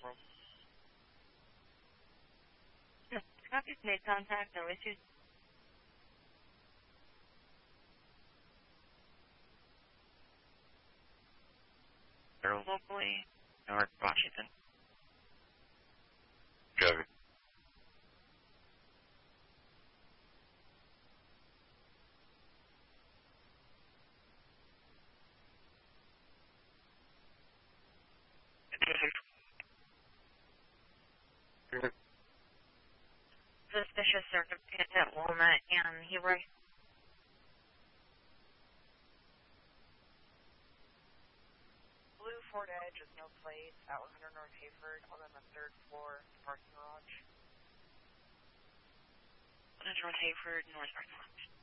Copies made contact, no issues. They're locally, North Washington. Copy. Suspicious circumstance at Walnut and Hebron. Blue Ford Edge with no plates at 100 North Hayford on the 3rd floor parking garage. 100 North Hayford, North Parking Garage.